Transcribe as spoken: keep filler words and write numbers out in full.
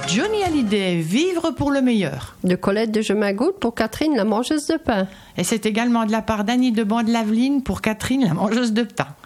Johnny Hallyday, Vivre pour le meilleur. De Colette de Je m'agoute pour Catherine, la mangeuse de pain. Et c'est également de la part d'Annie de Bande-Laveline pour Catherine, la mangeuse de pain.